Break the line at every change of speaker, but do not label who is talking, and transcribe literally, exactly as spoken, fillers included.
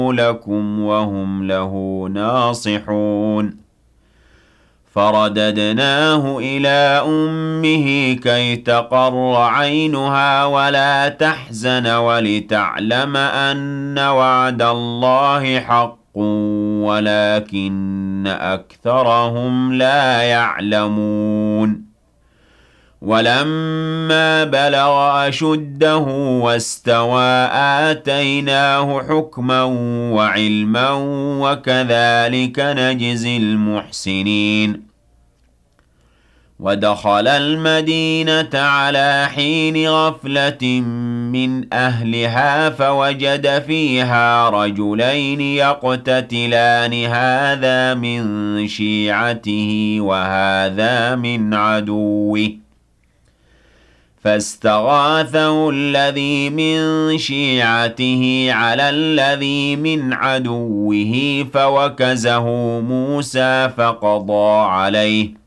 لكم وهم له ناصحون فرددناه إلى أمه كي تقر عينها ولا تحزن ولتعلم أن وعد الله حق ولكن أكثرهم لا يعلمون ولما بلغ أشده واستوى آتيناه حكما وعلما وكذلك نجزي المحسنين ودخل المدينة على حين غفلة من أهلها فوجد فيها رجلين يقتتلان هذا من شيعته وهذا من عدوه فاستغاثه الذي من شيعته على الذي من عدوه فوكزه موسى فقضى عليه